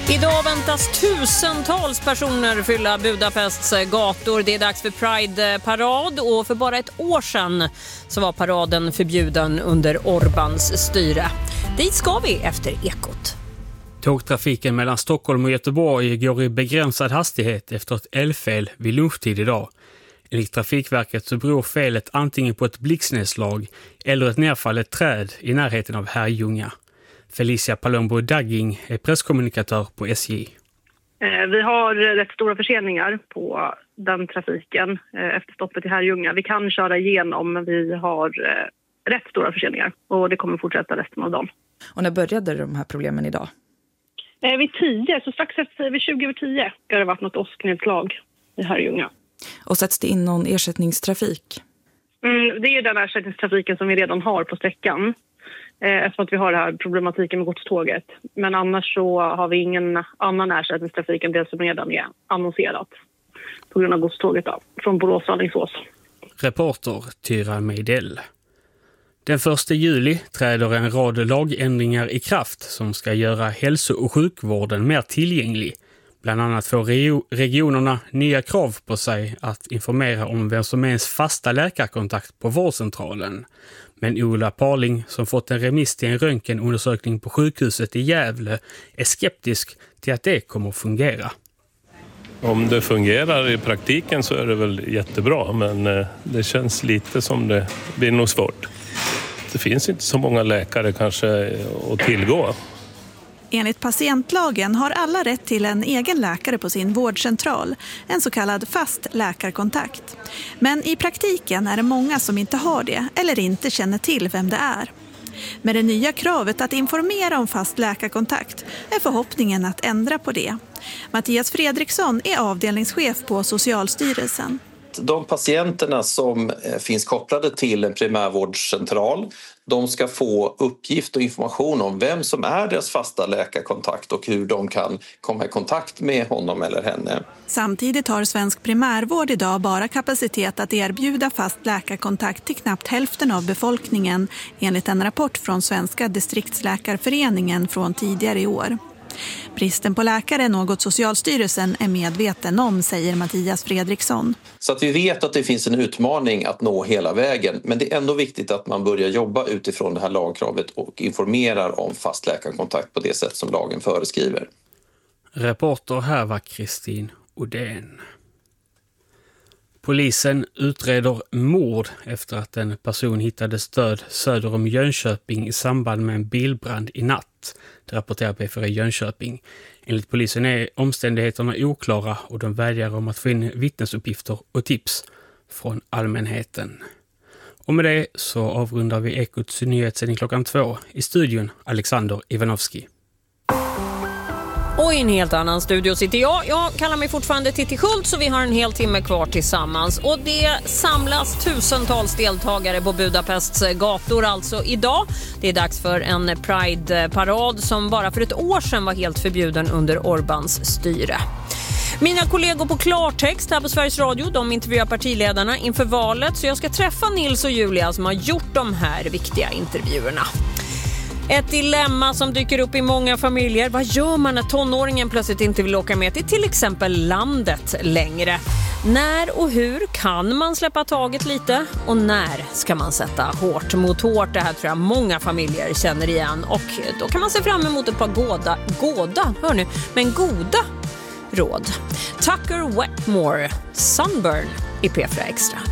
Idag väntas tusentals personer fylla Budapests gator. Det är dags för Pride-parad och för bara ett år sedan så var paraden förbjuden under Orbáns styre. Dit ska vi efter Ekot. Tågtrafiken mellan Stockholm och Göteborg går i begränsad hastighet efter ett elfel vid lunchtid idag. Enligt Trafikverket så beror felet antingen på ett blixtnedslag eller ett nerfallet träd i närheten av Herrljunga. Felicia Palombo Dagging är presskommunikatör på SJ. Vi har rätt stora förseningar på den trafiken efter stoppet i Herrljunga. Vi kan köra igenom, men vi har rätt stora förseningar och det kommer fortsätta resten av dagen. Och när började de här problemen idag? Vid 10, så strax efter vid 20 över 10 ska det varit något åsknedslag i Herrljunga. Och sätts det in någon ersättningstrafik? Det är ju den ersättningstrafiken som vi redan har på sträckan. Eftersom att vi har den här problematiken med godståget. Men annars så har vi ingen annan ersättningstrafik än det som redan är annonserat. På grund av godståget då, från Borås och Alingsås. Reporter Tyra Meidell. Den 1 juli träder en rad lagändringar i kraft som ska göra hälso- och sjukvården mer tillgänglig. Bland annat får regionerna nya krav på sig att informera om vem som är ens fasta läkarkontakt på vårdcentralen. Men Ola Parling, som fått en remiss till en röntgenundersökning på sjukhuset i Gävle, är skeptisk till att det kommer att fungera. Om det fungerar i praktiken så är det väl jättebra, men det känns lite som det blir nog svårt. Det finns inte så många läkare kanske att tillgå. Enligt patientlagen har alla rätt till en egen läkare på sin vårdcentral, en så kallad fast läkarkontakt. Men i praktiken är det många som inte har det eller inte känner till vem det är. Med det nya kravet att informera om fast läkarkontakt är förhoppningen att ändra på det. Mattias Fredriksson är avdelningschef på Socialstyrelsen. De patienterna som finns kopplade till en primärvårdscentral, de ska få uppgift och information om vem som är deras fasta läkarkontakt och hur de kan komma i kontakt med honom eller henne. Samtidigt har svensk primärvård idag bara kapacitet att erbjuda fast läkarkontakt till knappt hälften av befolkningen, enligt en rapport från Svenska distriktsläkarföreningen från tidigare i år. Bristen på läkare är något Socialstyrelsen är medveten om, säger Mattias Fredriksson. Så att vi vet att det finns en utmaning att nå hela vägen, men det är ändå viktigt att man börjar jobba utifrån det här lagkravet och informerar om fast läkarkontakt på det sätt som lagen föreskriver. Reporter här var Kristin Odén. Polisen utreder mord efter att en person hittades död söder om Jönköping i samband med en bilbrand i natt. Det rapporterar P4 Jönköping. Enligt polisen är omständigheterna oklara och de vädjar om att få in vittnesuppgifter och tips från allmänheten. Och med det så avrundar vi Ekots nyhetssändning klockan 2 i studion Alexander Ivanovski. Och i en helt annan studio sitter jag kallar mig fortfarande Titti Schultz och vi har en hel timme kvar tillsammans. Och det samlas tusentals deltagare på Budapests gator alltså idag. Det är dags för en Pride-parad som bara för ett år sedan var helt förbjuden under Orbáns styre. Mina kollegor på Klartext här på Sveriges Radio, de intervjuar partiledarna inför valet. Så jag ska träffa Nils och Julia som har gjort de här viktiga intervjuerna. Ett dilemma som dyker upp i många familjer. Vad gör man när tonåringen plötsligt inte vill åka med till exempel landet längre? När och hur kan man släppa taget lite? Och när ska man sätta hårt mot hårt? Det här tror jag många familjer känner igen. Och då kan man se fram emot ett par goda råd. Tucker Wetmore, Sunburn i P4 Extra.